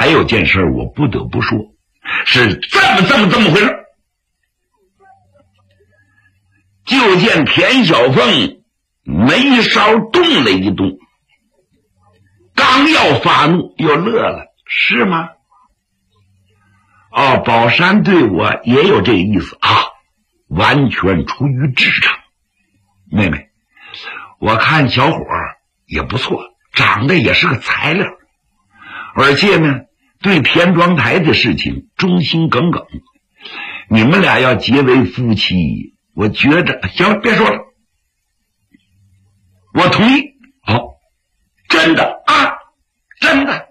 还有件事我不得不说，是这么回事。就见田小凤眉梢动了一动，刚要发怒又乐了。是吗？哦，宝山对我也有这意思啊，完全出于职场。妹妹，我看小伙也不错，长得也是个材料，而且呢对田庄台的事情忠心耿耿，你们俩要结为夫妻，我觉着行了，别说了，我同意。好，真的啊，真的。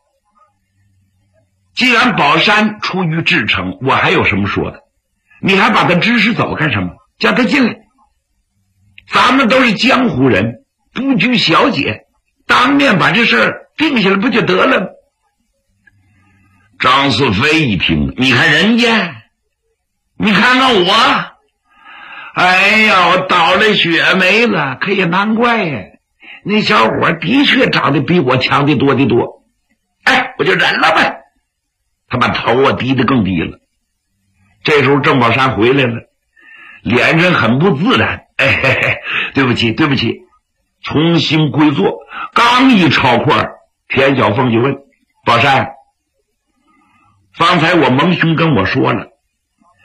既然宝山出于至诚，我还有什么说的？你还把他支使走干什么？叫他进来，咱们都是江湖人，不拘小节，当面把这事儿定下来不就得了吗？张素飞一听，你看人家，你看看我，哎呀，我倒了血霉了。可也难怪呀，那小伙的确长得比我强得多得多。哎，我就忍了呗。他把头啊低得更低了。这时候郑宝山回来了，脸上很不自然。哎嘿嘿，对不起对不起，重新归坐。刚一抄块，田小凤就问宝山，方才我蒙兄跟我说了，